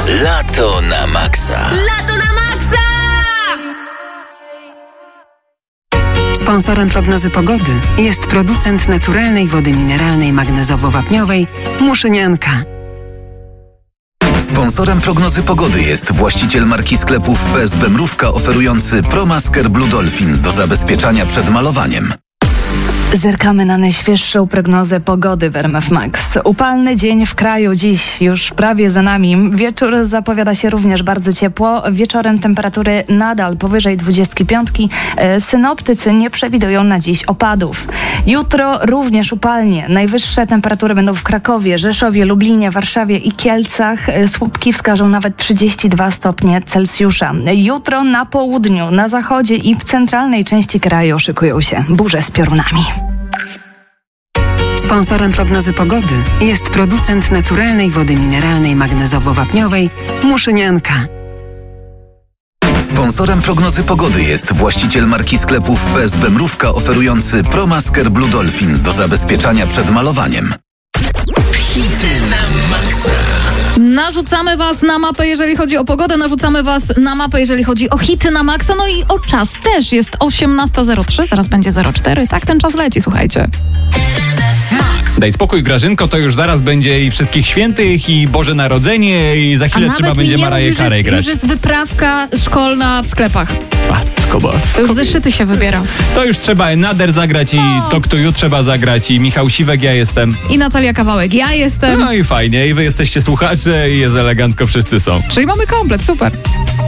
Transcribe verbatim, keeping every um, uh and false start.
Lato na maksa. Lato na maksa! Sponsorem prognozy pogody jest producent naturalnej wody mineralnej magnezowo-wapniowej Muszynianka. Sponsorem prognozy pogody jest właściciel marki sklepów P S B Mrówka oferujący ProMasker Blue Dolphin do zabezpieczania przed malowaniem. Zerkamy na najświeższą prognozę pogody w R M F Max. Upalny dzień w kraju dziś już prawie za nami. Wieczór zapowiada się również bardzo ciepło. Wieczorem temperatury nadal powyżej dwudziestki piątki. Synoptycy nie przewidują na dziś opadów. Jutro również upalnie. Najwyższe temperatury będą w Krakowie, Rzeszowie, Lublinie, Warszawie i Kielcach. Słupki wskażą nawet trzydzieści dwa stopnie Celsjusza. Jutro na południu, na zachodzie i w centralnej części kraju szykują się burze z piorunami. Sponsorem prognozy pogody jest producent naturalnej wody mineralnej magnezowo-wapniowej Muszynianka. Sponsorem prognozy pogody jest właściciel marki sklepów P S B Mrówka oferujący ProMasker Blue Dolphin do zabezpieczania przed malowaniem. Hity na maksa. Narzucamy was na mapę, jeżeli chodzi o pogodę, narzucamy was na mapę, jeżeli chodzi o hity na maksa, no i o czas też. Jest osiemnasta zero trzy, zaraz będzie zero cztery. Tak ten czas leci, słuchajcie. Daj spokój, Grażynko, to już zaraz będzie i Wszystkich Świętych, i Boże Narodzenie, i za chwilę trzeba będzie Mariah Carey grać. Już jest wyprawka szkolna w sklepach. Matko bosko. To już zeszyty się wybiera. To już trzeba Nader zagrać i O. Talk to You trzeba zagrać i Michał Siwek, ja jestem. I Natalia Kawałek, ja jestem. No i fajnie, i wy jesteście słuchacze i jest elegancko, wszyscy są. Czyli mamy komplet, super.